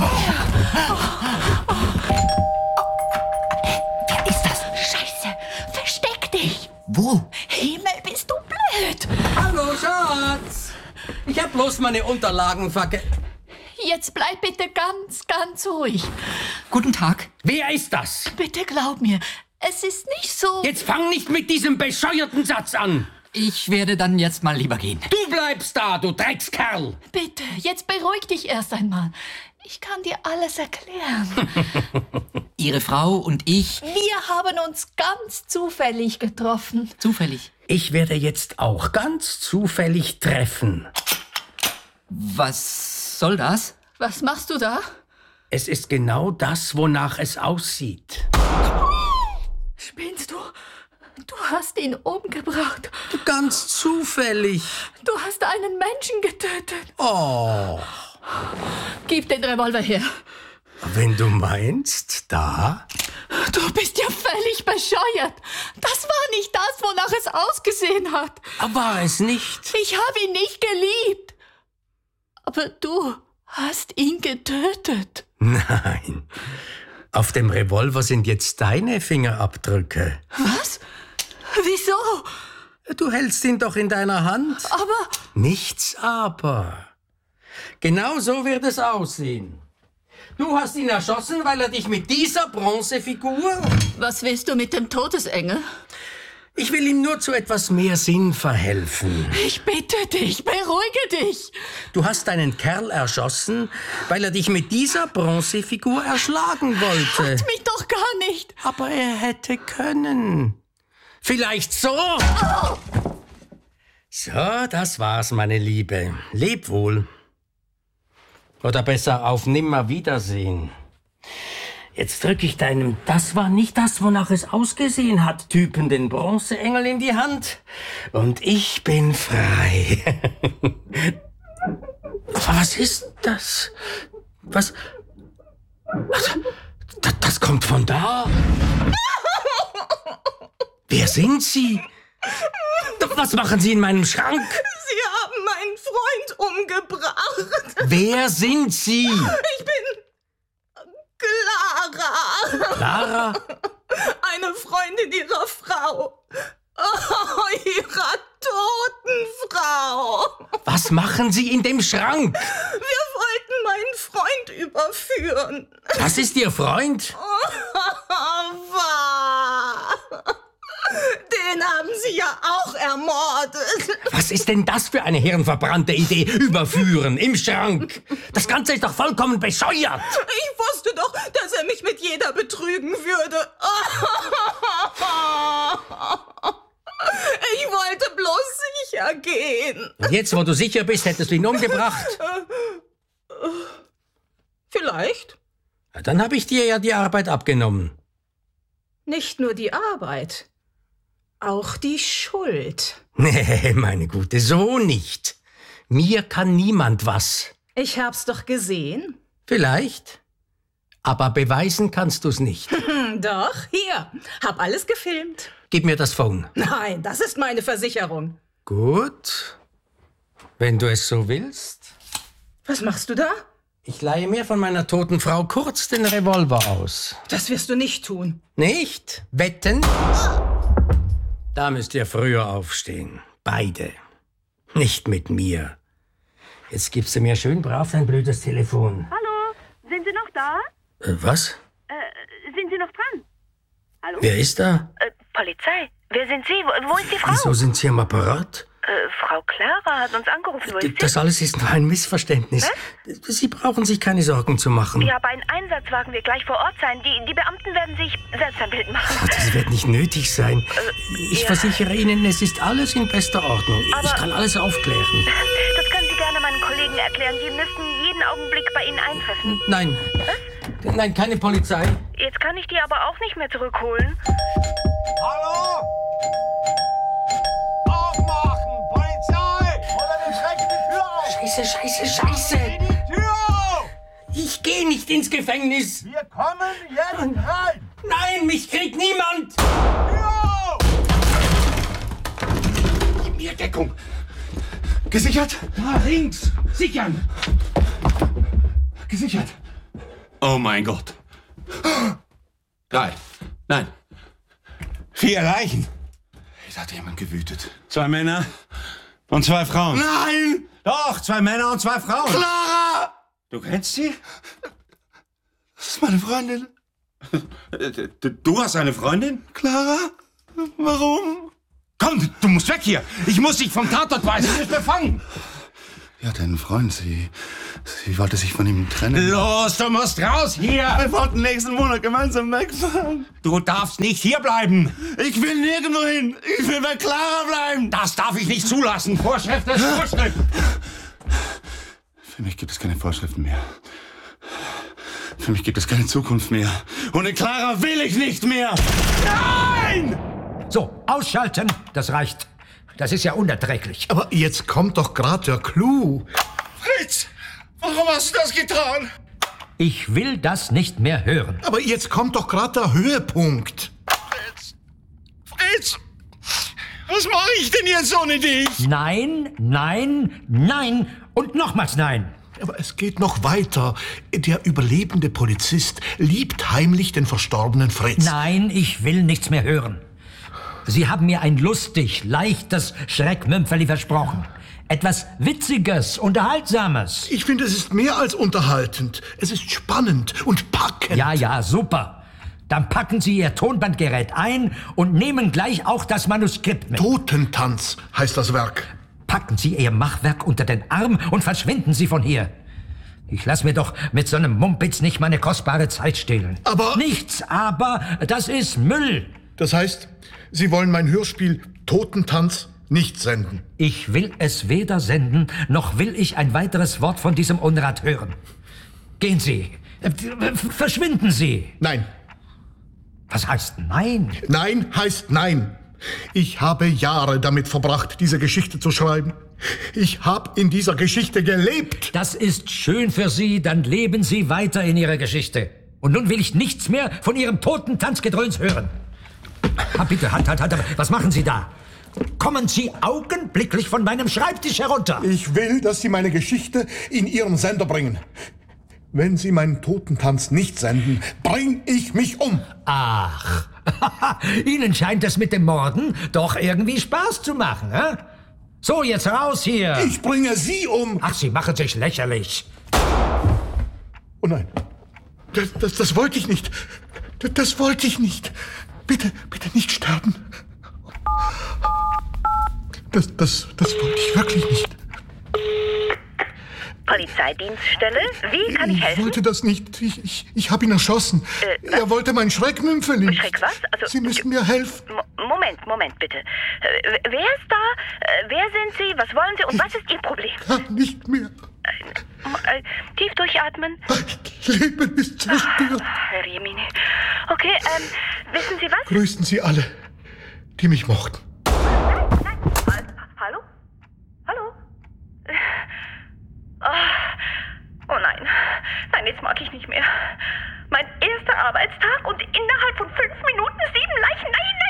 Wer ist das? Scheiße, versteck dich. Wo? Himmel, bist du blöd. Hallo, Schatz. Ich hab bloß meine Unterlagen Jetzt bleib bitte ganz ruhig. Guten Tag. Wer ist das? Bitte glaub mir, es ist nicht so... Jetzt fang nicht mit diesem bescheuerten Satz an. Ich werde dann jetzt mal lieber gehen. Du bleibst da, du Dreckskerl. Bitte, jetzt beruhig dich erst einmal. Ich kann dir alles erklären. Ihre Frau und ich... Wir haben uns ganz zufällig getroffen. Zufällig. Ich werde jetzt auch ganz zufällig treffen. Was soll das? Was machst du da? Es ist genau das, wonach es aussieht. Spinnst du? Du hast ihn umgebracht. Ganz zufällig. Du hast einen Menschen getötet. Oh, Gib den Revolver her. wenn du meinst, da. Du bist ja völlig bescheuert. Das war nicht das, wonach es ausgesehen hat. War es nicht? Ich habe ihn nicht geliebt. Aber du hast ihn getötet. Nein. Auf dem Revolver sind jetzt deine Fingerabdrücke. Was? Wieso? Du hältst ihn doch in deiner Hand. Aber... Nichts aber. Genau so wird es aussehen. Du hast ihn erschossen, weil er dich mit dieser Bronzefigur... Was willst du mit dem Todesengel? Ich will ihm nur zu etwas mehr Sinn verhelfen. Ich bitte dich, beruhige dich. Du hast einen Kerl erschossen, weil er dich mit dieser Bronzefigur erschlagen wollte. Hat mich doch gar nicht. Aber er hätte können. Vielleicht so. So, das war's, meine Liebe. Leb wohl. Oder besser auf Nimmerwiedersehen. Jetzt drücke ich deinem "Das war nicht das, wonach es ausgesehen hat" Typen den Bronzeengel in die Hand. Und ich bin frei. Aber was ist das? Was? Das kommt von da. Wer sind Sie? Was machen Sie in meinem Schrank? Sie haben meinen Freund umgebracht. Wer sind Sie? Ich bin Clara. Clara? Eine Freundin Ihrer Frau. Oh, Ihrer toten Frau. Was machen Sie in dem Schrank? Wir wollten meinen Freund überführen. Das ist Ihr Freund? Wahr. Den haben Sie ja auch ermordet. Was ist denn das für eine hirnverbrannte Idee? Überführen im Schrank. Das Ganze ist doch vollkommen bescheuert. Ich wusste doch, dass er mich mit jeder betrügen würde. Ich wollte bloß sicher gehen. Und jetzt, wo du sicher bist, hättest du ihn umgebracht. Vielleicht. Na, dann habe ich dir ja die Arbeit abgenommen. Nicht nur die Arbeit, auch die Schuld. Nee, meine Gute, so nicht. Mir kann niemand was. Ich hab's doch gesehen. Vielleicht. Aber beweisen kannst du's nicht. Doch, hier. Hab alles gefilmt. Gib mir das Phone. Nein, das ist meine Versicherung. Gut. Wenn du es so willst. Was machst du da? Ich leihe mir von meiner toten Frau kurz den Revolver aus. Das wirst du nicht tun. Nicht? Wetten? Da müsst ihr früher aufstehen. Beide. Nicht mit mir. Jetzt gibst du mir schön brav dein blödes Telefon. Hallo, sind Sie noch da? Was? Sind Sie noch dran? Hallo? Wer ist da? Polizei. Wer sind Sie? Wo ist die Frau? Wieso sind Sie am Apparat? Frau Clara hat uns angerufen. Wo ist sie? Das alles ist nur ein Missverständnis. Sie brauchen sich keine Sorgen zu machen. Ja, bei einem Einsatzwagen wird gleich vor Ort sein. Die Beamten werden sich selbst ein Bild machen. Oh, das wird nicht nötig sein. Ich ja. versichere Ihnen, es ist alles in bester Ordnung. Ich Aber- kann alles aufklären. Das können Sie gerne meinen Kollegen erklären. Die müssten jeden Augenblick bei Ihnen eintreffen. Nein. Nein, keine Polizei. Jetzt kann ich die aber auch nicht mehr zurückholen. Hallo? Aufmachen! Polizei! Oder wir schrecken die Tür auf! Scheiße. Die Tür auf! Ich gehe nicht ins Gefängnis. Wir kommen jetzt rein! Nein, mich kriegt niemand. Tür auf! Gib mir Deckung. Gesichert? Da links. Sichern. Gesichert. Oh mein Gott. 3. Nein. 4 Leichen. Es hat jemand gewütet. 2 Männer und 2 Frauen. Nein! Doch, 2 Männer und 2 Frauen. Clara! Du kennst sie? Das ist meine Freundin. Du hast eine Freundin? Clara? Warum? Komm, du musst weg hier. Ich muss dich vom Tatort weisen. Du bist befangen. Sie hatte einen Freund. Sie wollte sich von ihm trennen. Los, du musst raus hier. Wir wollten nächsten Monat gemeinsam wegfahren. Du darfst nicht hier bleiben. Ich will nirgendwo hin. Ich will bei Clara bleiben. Das darf ich nicht zulassen. Vorschrift ist Vorschrift. Für mich gibt es keine Vorschriften mehr. Für mich gibt es keine Zukunft mehr. Ohne Clara will ich nicht mehr. Nein! So, ausschalten, das reicht. Das ist ja unerträglich. Aber jetzt kommt doch gerade der Clou. Fritz, warum hast du das getan? Ich will das nicht mehr hören. Aber jetzt kommt doch gerade der Höhepunkt. Fritz, was mache ich denn jetzt ohne dich? Nein, nein, nein und nochmals nein. Aber es geht noch weiter. Der überlebende Polizist liebt heimlich den verstorbenen Fritz. Nein, ich will nichts mehr hören. Sie haben mir ein lustig, leichtes Schreckmümpferli versprochen. Etwas Witziges, Unterhaltsames. Ich finde, es ist mehr als unterhaltend. Es ist spannend und packend. Ja, super. Dann packen Sie Ihr Tonbandgerät ein und nehmen gleich auch das Manuskript mit. Totentanz heißt das Werk. Packen Sie Ihr Machwerk unter den Arm und verschwinden Sie von hier. Ich lass mir doch mit so einem Mumpitz nicht meine kostbare Zeit stehlen. Aber... Nichts, aber das ist Müll. Das heißt, Sie wollen mein Hörspiel Totentanz nicht senden? Ich will es weder senden, noch will ich ein weiteres Wort von diesem Unrat hören. Gehen Sie. Verschwinden Sie. Nein. Was heißt nein? Nein heißt nein. Ich habe Jahre damit verbracht, diese Geschichte zu schreiben. Ich habe in dieser Geschichte gelebt. Das ist schön für Sie, dann leben Sie weiter in Ihrer Geschichte. Und nun will ich nichts mehr von Ihrem Totentanzgedröhns hören. Bitte, halt, was machen Sie da? Kommen Sie augenblicklich von meinem Schreibtisch herunter. Ich will, dass Sie meine Geschichte in Ihren Sender bringen. Wenn Sie meinen Totentanz nicht senden, bring ich mich um. Ach, Ihnen scheint es mit dem Morden doch irgendwie Spaß zu machen, hä? So, jetzt raus hier. Ich bringe Sie um. Ach, Sie machen sich lächerlich. Oh nein, das wollte ich nicht. Das wollte ich nicht. Bitte nicht sterben. Das wollte ich wirklich nicht. Polizeidienststelle, wie kann ich helfen? Ich wollte das nicht. Ich habe ihn erschossen. Er wollte mein Schreckmümpfeli. Schreck was? Also, Sie müssen mir helfen. Moment, bitte. Wer ist da? Wer sind Sie? Was wollen Sie? Und was ist Ihr Problem? Kann nicht mehr. Tief durchatmen. Leben ist zerstört. Herr Jemine. Okay, wissen Sie was? Grüßen Sie alle, die mich mochten. Nein. Hallo? Oh nein. Nein, jetzt mag ich nicht mehr. Mein erster Arbeitstag und innerhalb von 5 Minuten 7 Leichen. Nein!